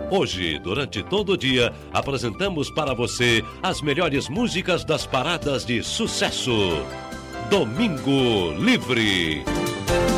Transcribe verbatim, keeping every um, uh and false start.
Hoje, durante todo o dia, apresentamos para você as melhores músicas das paradas de sucesso. Domingo Livre.